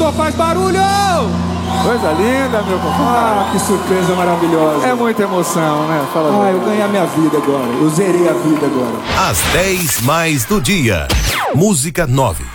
Igor, faz barulho! Coisa linda, meu compadre. Ah, que surpresa maravilhosa. É muita emoção, né? Fala eu ganhei a minha vida agora. Eu zerei a vida agora. Às 10 mais do dia. Música 9.